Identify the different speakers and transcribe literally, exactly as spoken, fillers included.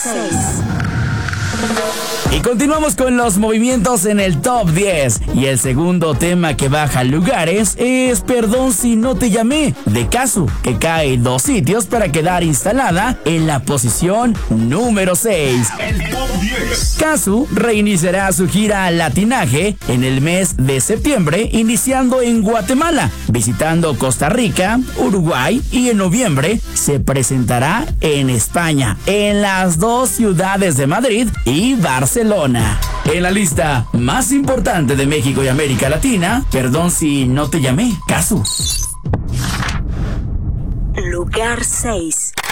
Speaker 1: seis.
Speaker 2: Y continuamos con los movimientos en el top diez. Y el segundo tema que baja lugares es Perdón si no te llamé, de Kazu, que cae dos sitios para quedar instalada en la posición número seis.
Speaker 3: El top diez.
Speaker 2: Kazu reiniciará su gira Latinaje en el mes de septiembre, iniciando en Guatemala, visitando Costa Rica, Uruguay y en noviembre se presentará en España, en las dos ciudades de Madrid y Barcelona. En la lista más importante de México y América Latina, Perdón si no te llamé, Kazu.
Speaker 1: Lugar seis.